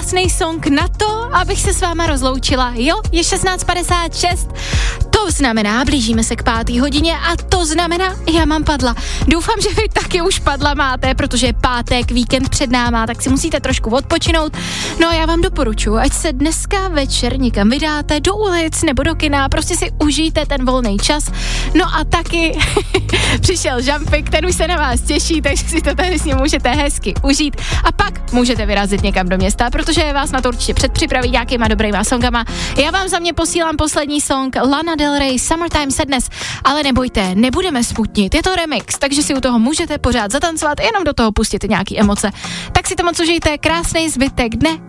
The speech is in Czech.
krásný song na to, abych se s váma rozloučila. Jo, je 16:56. To znamená, blížíme se k 5. hodině a to znamená, já mám padla. Doufám, že vy taky už padla máte, protože je pátek, víkend před náma, tak si musíte trošku odpočinout. No a já vám doporučuji, ať se dneska večer někam vydáte do ulic nebo do kina, prostě si užijte ten volný čas. No a taky přišel Žampik, ten už se na vás těší, takže si to tady s ním můžete hezky užít a pak můžete vyrazit někam do města, protože vás na to určitě předpřipraví nějakýma dobrýma songama. Já vám za mě posílám poslední song Lana Del Rey, Summertime Sadness, ale nebojte, nebudeme smutnit, je to remix, takže si u toho můžete pořád zatancovat, jenom do toho pustit nějaký emoce. Tak si to moc užijte, krásný zbytek dne